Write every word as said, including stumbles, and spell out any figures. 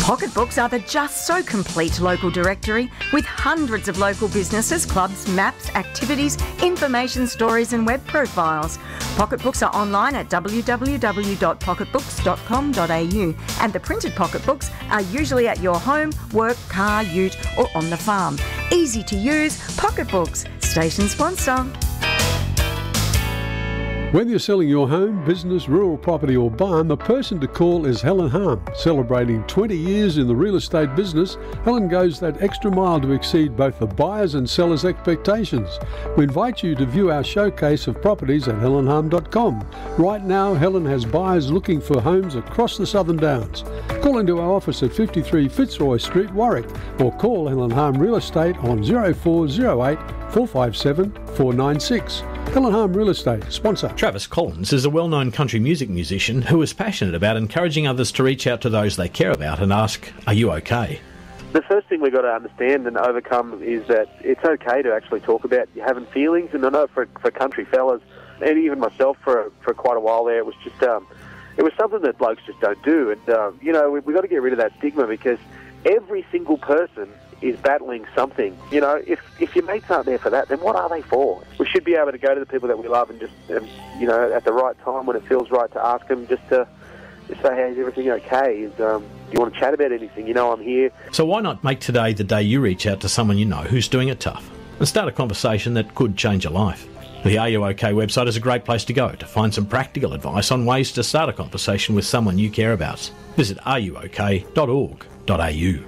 Pocketbooks are the just so complete local directory with hundreds of local businesses, clubs, maps, activities, information, stories and web profiles. Pocketbooks are online at w w w dot pocketbooks dot com dot a u and the printed pocketbooks are usually at your home, work, car, ute or on the farm. Easy to use, Pocketbooks, station sponsor. Whether you're selling your home, business, rural property or barn, the person to call is Helen Harm. Celebrating twenty years in the real estate business, Helen goes that extra mile to exceed both the buyers and sellers' expectations. We invite you to view our showcase of properties at helen harm dot com. Right now, Helen has buyers looking for homes across the Southern Downs. Call into our office at fifty-three Fitzroy Street, Warwick, or call Helen Harm Real Estate on zero four zero eight, four five seven, four nine six. Helen Harm Real Estate, sponsor. Travis Collins is a well-known country music musician who is passionate about encouraging others to reach out to those they care about and ask, are you okay? The first thing we've got to understand and overcome is that it's okay to actually talk about you having feelings. And I know for, for country fellas, and even myself for for quite a while there, it was just um, it was something that blokes just don't do. And, um, you know, we've we got to get rid of that stigma because every single person is battling something. You know, if if your mates aren't there for that, then what are they for? We should be able to go to the people that we love and just, um, you know, at the right time when it feels right to ask them just to just say, hey, is everything okay? Is, um, do you want to chat about anything? You know, I'm here. So why not make today the day you reach out to someone you know who's doing it tough and start a conversation that could change your life? The Are You OK website is a great place to go to find some practical advice on ways to start a conversation with someone you care about. Visit are you ok dot org dot a u.